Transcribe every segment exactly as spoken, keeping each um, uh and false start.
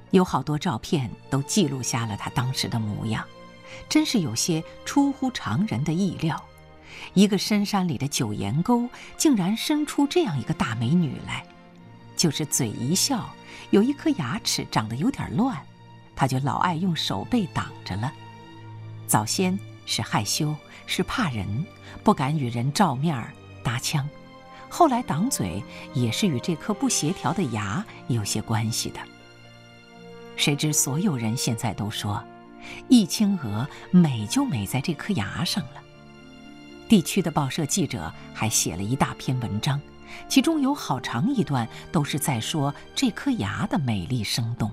有好多照片都记录下了他当时的模样，真是有些出乎常人的意料。一个深山里的九岩沟竟然生出这样一个大美女来，就是嘴一笑，有一颗牙齿长得有点乱，她就老爱用手背挡着了。早先是害羞，是怕人，不敢与人照面搭腔，后来挡嘴也是与这颗不协调的牙有些关系的。谁知所有人现在都说，易清娥美就美在这颗牙上了。地区的报社记者还写了一大篇文章，其中有好长一段都是在说这颗牙的美丽生动。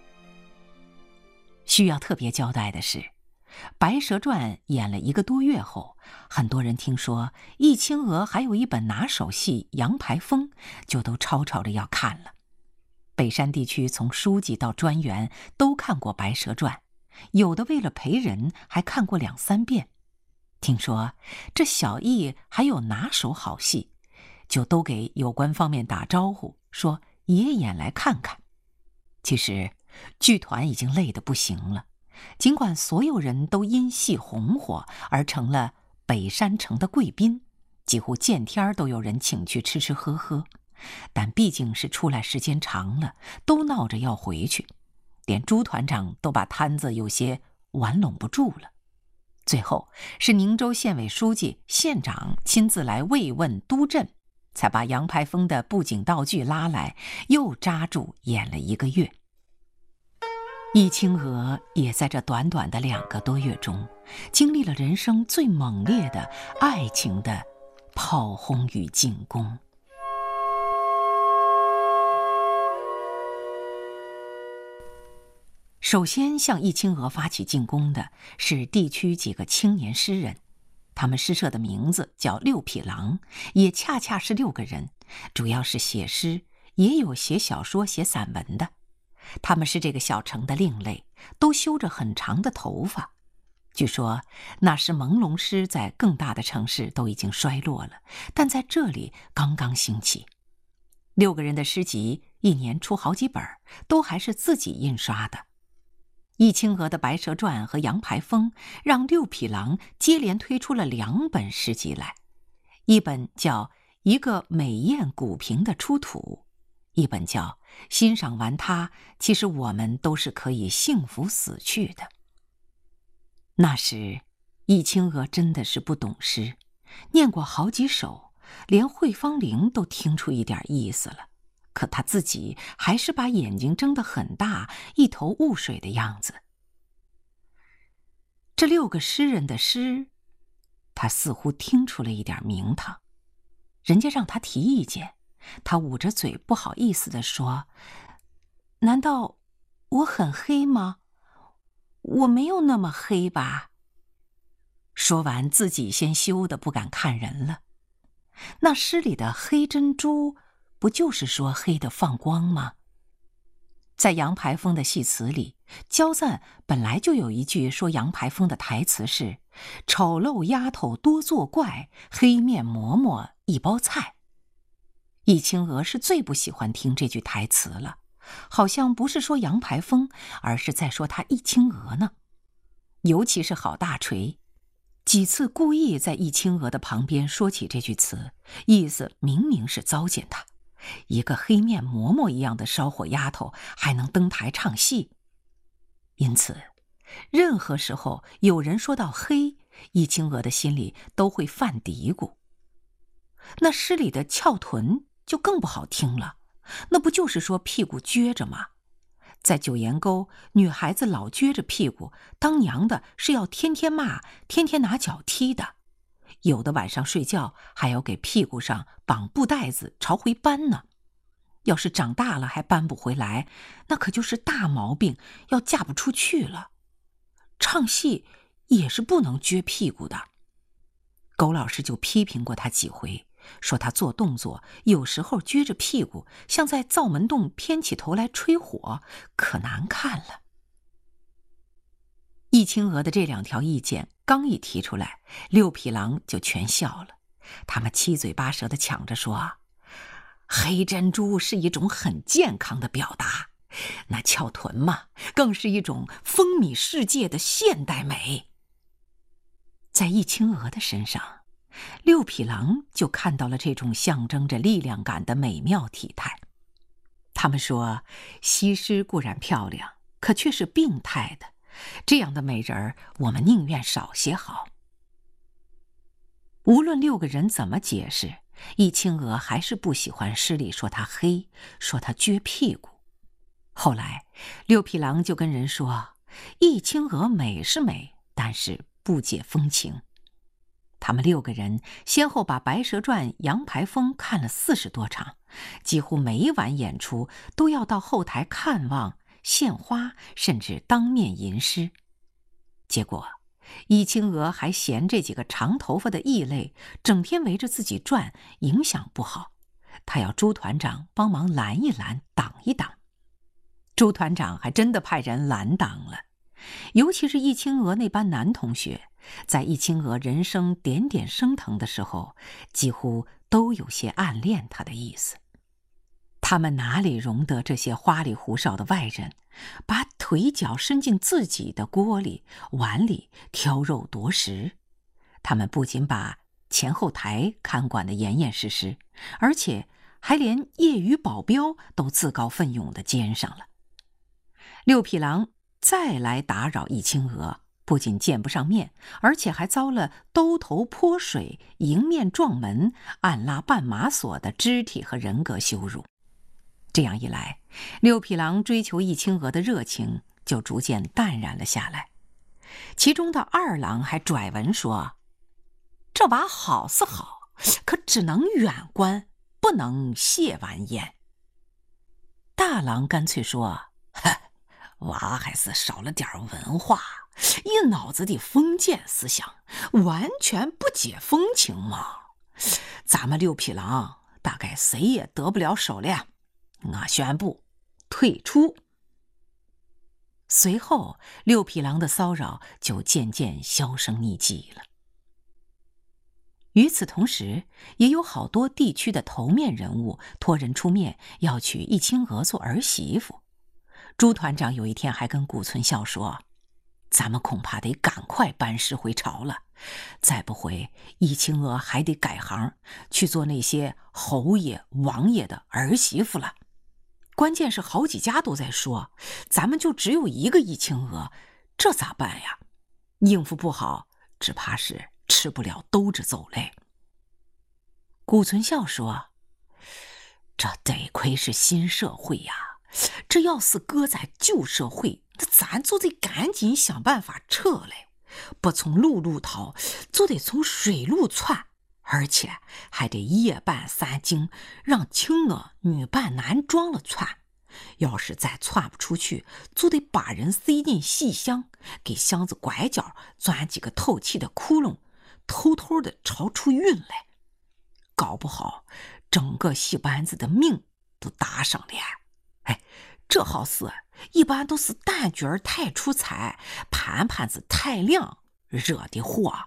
需要特别交代的是，《白蛇传》演了一个多月后，很多人听说易清娥还有一本拿手戏《杨排风》，就都吵吵着要看了。北山地区从书记到专员都看过《白蛇传》，有的为了陪人还看过两三遍。听说这小易还有拿手好戏，就都给有关方面打招呼，说也演来看看。其实剧团已经累得不行了，尽管所有人都因戏红火而成了北山城的贵宾，几乎见天都有人请去吃吃喝喝，但毕竟是出来时间长了，都闹着要回去，连朱团长都把摊子有些玩拢不住了。最后是宁州县委书记、县长亲自来慰问督阵，才把杨排风的布景道具拉来，又扎住演了一个月。易清娥也在这短短的两个多月中，经历了人生最猛烈的爱情的炮轰与进攻。首先向易清娥发起进攻的是地区几个青年诗人，他们诗社的名字叫六匹狼，也恰恰是六个人，主要是写诗，也有写小说写散文的。他们是这个小城的另类，都修着很长的头发。据说那时朦胧诗在更大的城市都已经衰落了，但在这里刚刚兴起。六个人的诗集一年出好几本，都还是自己印刷的。易清娥的《白蛇传》和《杨排风》让六匹狼接连推出了两本诗集来，一本叫《一个美艳古萍的出土》，一本叫《欣赏完它，其实我们都是可以幸福死去的》。那时易清娥真的是不懂诗，念过好几首，连惠芳玲都听出一点意思了，可他自己还是把眼睛睁得很大，一头雾水的样子。这六个诗人的诗，他似乎听出了一点名堂。人家让他提意见，他捂着嘴不好意思地说：“难道我很黑吗？我没有那么黑吧？”说完自己先羞得不敢看人了。那诗里的黑珍珠不就是说黑的放光吗？在杨排风的戏词里，焦赞本来就有一句说杨排风的台词是“丑陋丫头多作怪，黑面馍馍一包菜”。易清娥是最不喜欢听这句台词了，好像不是说杨排风，而是在说他易清娥呢。尤其是郝大锤，几次故意在易清娥的旁边说起这句词，意思明明是糟践他。一个黑面馍馍一样的烧火丫头还能登台唱戏。因此任何时候有人说到黑，易清娥的心里都会犯嘀咕。那诗里的翘臀就更不好听了，那不就是说屁股撅着吗？在九岩沟，女孩子老撅着屁股，当娘的是要天天骂，天天拿脚踢的。有的晚上睡觉还要给屁股上绑布带子朝回搬呢。要是长大了还搬不回来，那可就是大毛病，要嫁不出去了。唱戏也是不能撅屁股的。苟老师就批评过他几回，说他做动作有时候撅着屁股，像在灶门洞偏起头来吹火，可难看了。易清娥的这两条意见刚一提出来，六匹狼就全笑了。他们七嘴八舌地抢着说，黑珍珠是一种很健康的表达， 那翘臀嘛，更是一种风靡世界的现代美。在易清娥的身上，六匹狼就看到了这种象征着力量感的美妙体态。他们说，西施固然漂亮，可却是病态的，这样的美人儿，我们宁愿少些好。无论六个人怎么解释，易清娥还是不喜欢诗里说她黑，说她撅屁股。后来，六匹狼就跟人说，易清娥美是美，但是不解风情。他们六个人先后把《白蛇传》《杨排风》看了四十多场，几乎每晚演出都要到后台看望、献花，甚至当面吟诗。结果，易清娥还嫌这几个长头发的异类整天围着自己转，影响不好，她要朱团长帮忙拦一拦，挡一挡。朱团长还真的派人拦挡了，尤其是易清娥那班男同学，在易清娥人生点点升腾的时候，几乎都有些暗恋她的意思。他们哪里容得这些花里胡哨的外人，把腿脚伸进自己的锅里、碗里挑肉夺食？他们不仅把前后台看管得严严实实，而且还连业余保镖都自告奋勇地兼上了。六匹狼再来打扰易清娥，不仅见不上面，而且还遭了兜头泼水、迎面撞门、按拉绊马索的肢体和人格羞辱。这样一来，六匹狼追求易清娥的热情就逐渐淡然了下来。其中的二郎还拽文说，这娃好是好，可只能远观，不能亵玩焉。大郎干脆说，娃还是少了点文化，一脑子的封建思想，完全不解风情嘛。咱们六匹狼大概谁也得不了手了，我宣布退出。随后，六匹狼的骚扰就渐渐销声匿迹了。与此同时，也有好多地区的头面人物托人出面要娶易清娥做儿媳妇。朱团长有一天还跟顾存孝说，咱们恐怕得赶快班师回朝了，再不回，易清娥还得改行去做那些侯爷王爷的儿媳妇了。关键是好几家都在说，咱们就只有一个易清娥，这咋办呀？应付不好，只怕是吃不了兜着走嘞。顾存孝说，这得亏是新社会呀，这要是搁在旧社会，那咱就得赶紧想办法撤嘞，不从陆路逃，就得从水路窜，而且还得夜扮三更，让青娥女扮男装了窜。要是再窜不出去，就得把人塞进戏箱，给箱子拐角钻几个透气的窟窿，偷偷的朝出运来。搞不好整个戏班子的命都搭上了。哎，这好事一般都是旦角儿太出彩，盘盘子太亮惹的祸。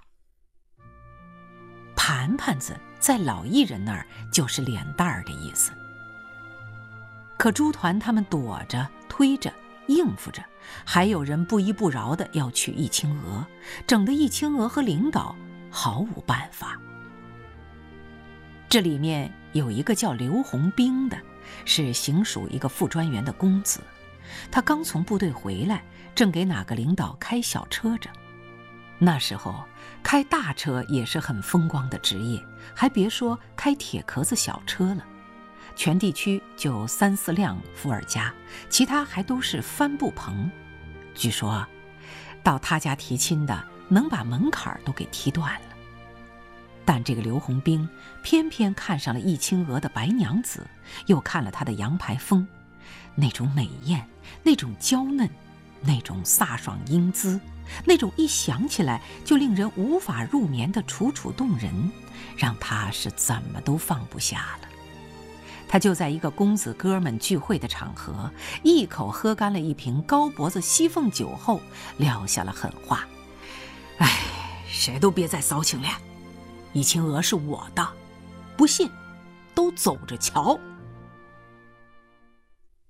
盘盘子在老艺人那儿就是脸蛋儿的意思。可朱团他们躲着推着应付着，还有人不依不饶的要娶易清娥，整得易清娥和领导毫无办法。这里面有一个叫刘洪兵的，是行署一个副专员的公子，他刚从部队回来，正给哪个领导开小车着。那时候开大车也是很风光的职业，还别说开铁壳子小车了，全地区就三四辆伏尔加，其他还都是帆布棚。据说到他家提亲的能把门槛都给踢断了。但这个刘洪兵偏偏看上了易清娥的白娘子，又看了她的杨排风，那种美艳，那种娇嫩，那种飒爽英姿，那种一想起来就令人无法入眠的楚楚动人，让他是怎么都放不下了。他就在一个公子哥们聚会的场合，一口喝干了一瓶高脖子西凤酒后，撂下了狠话：哎，谁都别再骚情了，易清娥是我的，不信都走着瞧。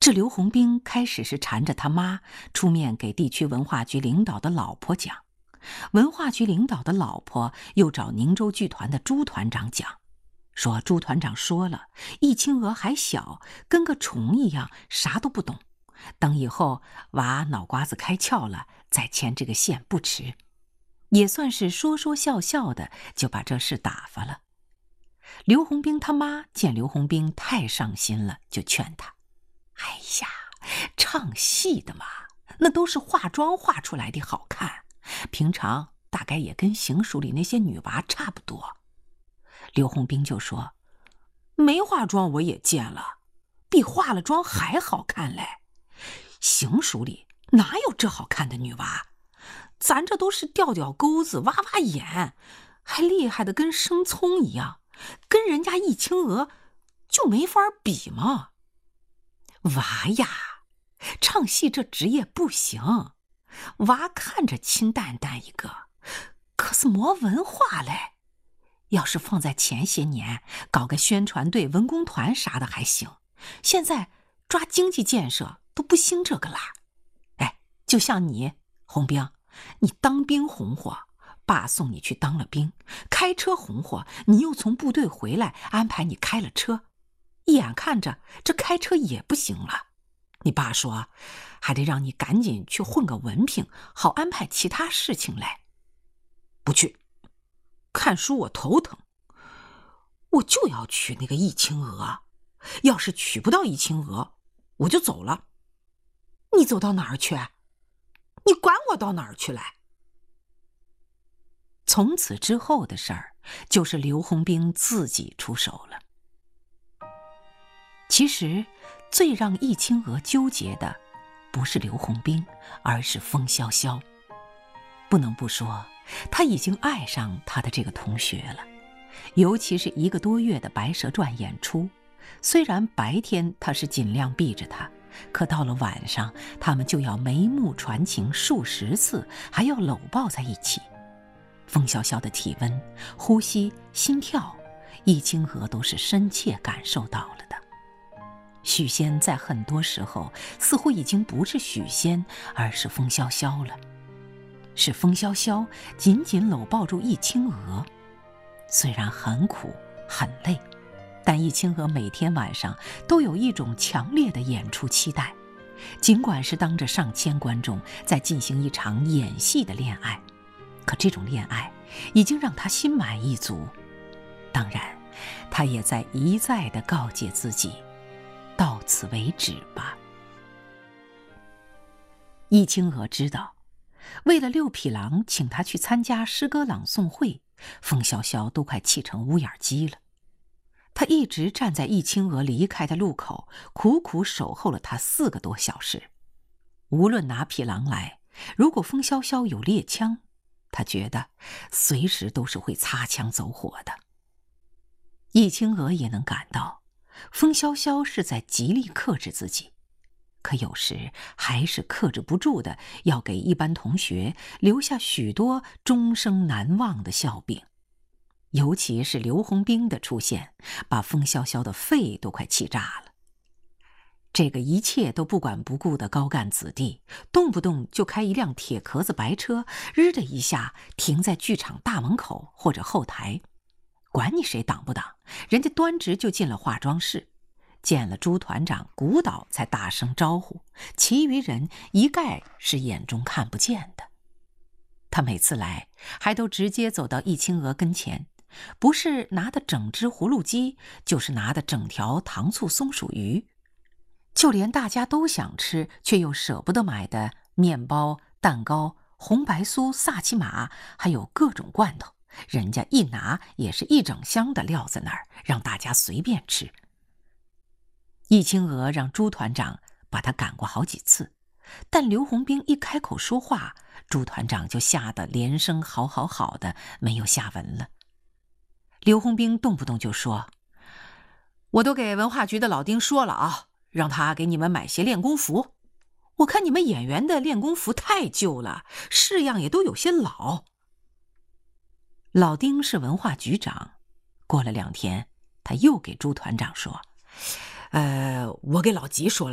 这刘洪兵开始是缠着他妈出面给地区文化局领导的老婆讲，文化局领导的老婆又找宁州剧团的朱团长讲，说朱团长说了，易清娥还小，跟个虫一样，啥都不懂，等以后娃脑瓜子开窍了再牵这个线不迟。也算是说说笑笑的就把这事打发了。刘洪兵他妈见刘洪兵太上心了，就劝他，哎呀，唱戏的嘛，那都是化妆化出来的好看，平常大概也跟行署里那些女娃差不多。刘洪兵就说，没化妆我也见了，比化了妆还好看嘞，行署里哪有这好看的女娃，咱这都是吊吊钩子挖挖眼，还厉害的跟生葱一样，跟人家易清娥就没法比嘛。娃呀，唱戏这职业不行，娃看着清淡淡一个，可是没文化嘞。要是放在前些年，搞个宣传队、文工团啥的还行，现在抓经济建设都不兴这个啦。哎，就像你，洪兵，你当兵红火，爸送你去当了兵，开车红火，你又从部队回来，安排你开了车，眼看着这开车也不行了，你爸说还得让你赶紧去混个文凭，好安排其他事情来。不去，看书我头疼，我就要娶那个易清娥，要是娶不到易清娥，我就走了。你走到哪儿去？你管我到哪儿去来？从此之后的事儿，就是刘洪兵自己出手了。其实，最让易清娥纠结的，不是刘洪兵，而是风萧萧。不能不说，他已经爱上他的这个同学了。尤其是一个多月的《白蛇传》演出，虽然白天他是尽量避着他，可到了晚上，他们就要眉目传情数十次，还要搂抱在一起。风萧萧的体温、呼吸、心跳，易清娥都是深切感受到了的。许仙在很多时候似乎已经不是许仙，而是风萧萧了。是风萧萧紧紧搂抱住易清娥，虽然很苦很累，但易清娥每天晚上都有一种强烈的演出期待，尽管是当着上千观众在进行一场演戏的恋爱，可这种恋爱已经让她心满意足。当然，她也在一再地告诫自己，到此为止吧。易清娥知道，为了六匹狼请他去参加诗歌朗诵会，风萧萧都快气成乌眼鸡了。他一直站在易清娥离开的路口，苦苦守候了他四个多小时。无论哪匹狼来，如果风萧萧有猎枪，他觉得随时都是会擦枪走火的。易清娥也能感到，风萧萧是在极力克制自己，可有时还是克制不住的，要给一班同学留下许多终生难忘的笑柄。尤其是刘洪兵的出现，把风萧萧的肺都快气炸了。这个一切都不管不顾的高干子弟，动不动就开一辆铁壳子白车，日的一下停在剧场大门口或者后台，管你谁挡不挡，人家端直就进了化妆室，见了朱团长鼓捣才大声招呼，其余人一概是眼中看不见的。他每次来还都直接走到易清娥跟前，不是拿的整只葫芦鸡，就是拿的整条糖醋松鼠鱼，就连大家都想吃却又舍不得买的面包、蛋糕、红白酥、萨琪玛，还有各种罐头，人家一拿也是一整箱的撂在那儿，让大家随便吃。易清娥让朱团长把他赶过好几次，但刘洪兵一开口说话，朱团长就吓得连声好好好的没有下文了。刘洪兵动不动就说，我都给文化局的老丁说了啊，让他给你们买些练功服，我看你们演员的练功服太旧了，式样也都有些老。老丁是文化局长，过了两天他又给朱团长说，呃，我给老吉说了，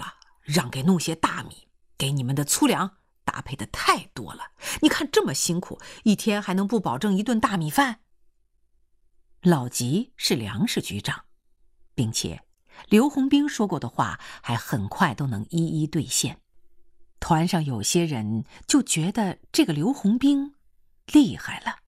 让给弄些大米，给你们的粗粮搭配的太多了。你看这么辛苦，一天还能不保证一顿大米饭？老吉是粮食局长，并且刘洪兵说过的话还很快都能一一兑现。团上有些人就觉得这个刘洪兵厉害了。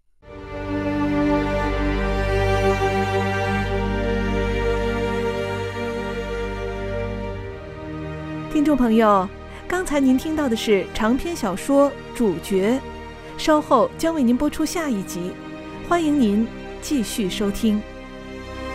听众朋友，刚才您听到的是长篇小说《主角》，稍后将为您播出下一集，欢迎您继续收听。